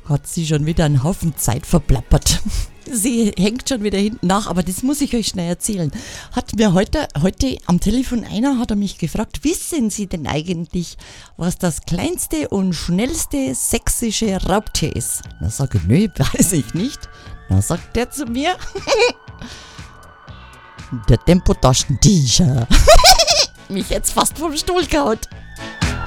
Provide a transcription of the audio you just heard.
hat sie schon wieder einen Haufen Zeit verplappert. Sie hängt schon wieder hinten nach, aber das muss ich euch schnell erzählen. Hat mir heute am Telefon hat er mich gefragt, wissen Sie denn eigentlich, was das kleinste und schnellste sächsische Raubtier ist? Na, sag ich, nö, weiß ich nicht. Na, sagt der zu mir, der Tempotaschentieger. Mich jetzt fast vom Stuhl gehauen.